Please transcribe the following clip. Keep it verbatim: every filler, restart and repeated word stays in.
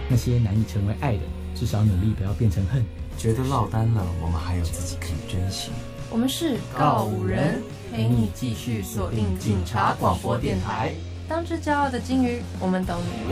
那些难以成为爱的，至少努力不要变成恨。 觉得落单了，我们还有自己可以珍惜。 我们是告五人，陪你继续锁定警察广播电台。当只骄傲的金鱼，我们懂你。